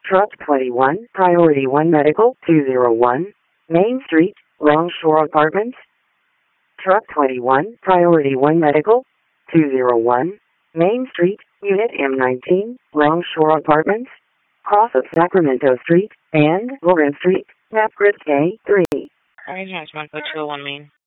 Truck 21, Priority 1 Medical, 201, Main Street, Longshore Apartments. Truck 21, Priority 1 Medical, 201, Main Street, Unit M19, Longshore Apartments, cross of Sacramento Street and Lawrence Street, Napgrid K3. Orange House 1 201 Main.